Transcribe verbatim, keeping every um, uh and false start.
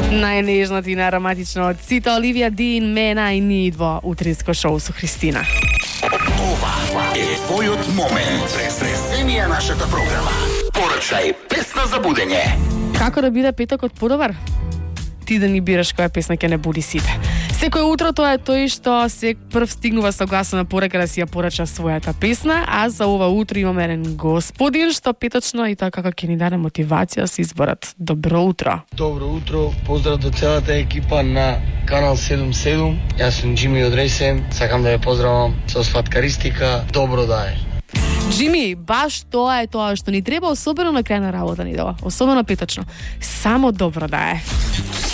Najnežno in aromatично od Cita Olivia Dean, Mena in Nidvo, utrинско шоу со Христина. Ова е твојот момент. Презресение нашата програма. Порачај песна за будење. Како да биде петокот подобар? Ти да ни бираш која песна ќе не буди сите. Секој утро тоа е тој што се прв стигнува согласно на порека да си ја порача својата песна, а за ова утро имаме еден господин што петочно и тоа како ќе ни даде мотивација со изборот. Добро утро. Добро утро, поздрав до целата екипа на Канал седум седум. Јас сум Джими од Ресен, сакам да ја поздравам со сваткаристика. Добро да е. Джими, баш тоа е тоа што ни треба, особено на крај на работа ни дава, особено петочно. Само добро да е.